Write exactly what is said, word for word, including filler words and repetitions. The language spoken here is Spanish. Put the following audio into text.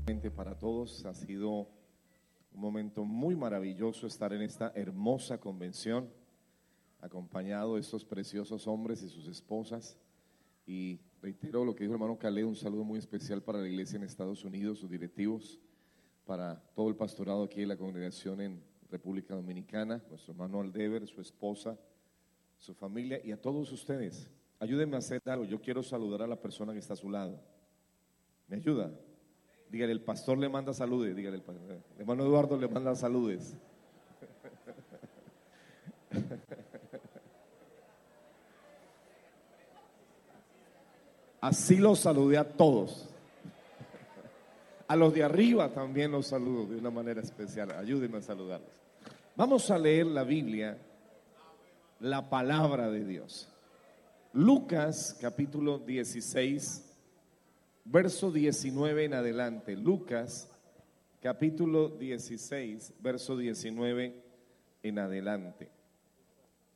Para todos ha sido un momento muy maravilloso estar en esta hermosa convención, acompañado de estos preciosos hombres y sus esposas. Y reitero lo que dijo el hermano Caleb, un saludo muy especial para la iglesia en Estados Unidos, sus directivos, para todo el pastorado aquí de la congregación en República Dominicana, nuestro hermano Aldever, su esposa, su familia y a todos ustedes. Ayúdenme a hacer algo. Yo quiero saludar a la persona que está a su lado. ¿Me ayuda? Dígale, el pastor le manda saludes. Dígale, el, pastor, el hermano Eduardo le manda saludes. Así los saludé a todos. A los de arriba también los saludo de una manera especial. Ayúdenme a saludarlos. Vamos a leer la Biblia, la palabra de Dios. Lucas capítulo dieciséis, verso diecinueve en adelante. Lucas capítulo dieciséis, verso diecinueve en adelante.